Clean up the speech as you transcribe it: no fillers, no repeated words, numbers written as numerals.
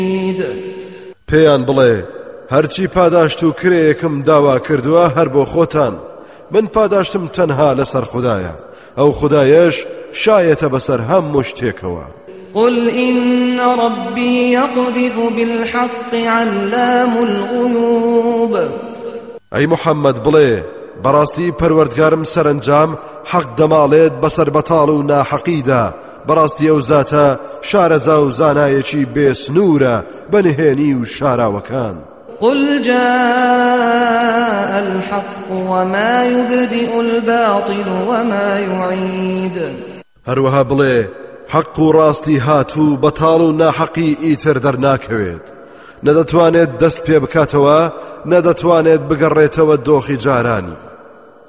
پێیان بڵێ هەرچی پاداشت و کرێیەکم داوا کردووە هەر بۆ خۆتان من پاداشتم تەنها لەسەر خودایە ئەو خودایەش شایەتە بەسەر هەموو شتێکەوە. قل إن ربي يقذف بالحق علام الغيوب أي محمد بڵێ بەڕاستی پەروەردگارم سەرنجام حەق دەماڵێت بەسەر بەتاڵ و ناحەقیدا بەڕاستی ئەو زاتە شارەزا و زانایەکی بێسنوورە بەنهێنی و شاراوەکان. قل جاء الحق وما يبدئ الباطل وما يعيد هەروەها بڵێ حەق و ڕاستی هاتوو بەتاڵ و ناحەقی ئیتر دەرناکەوێت نەدەتوانێت دەست پێ بکاتەوە نەدەتوانێت بگەڕێتەوە دۆخی جارانی.